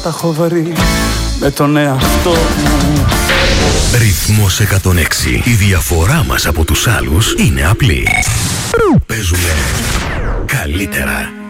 τα έχω βρει με τον εαυτό μου. Ρυθμός 106. Η διαφορά μας από τους άλλους είναι απλή. Παίζουμε καλύτερα.